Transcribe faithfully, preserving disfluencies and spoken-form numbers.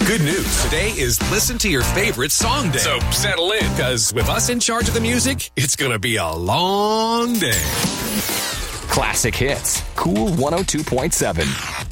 Good news. Today is Listen to Your Favorite Song Day. So settle in, because with us in charge of the music, it's going to be a long day. Classic hits. Cool one oh two point seven.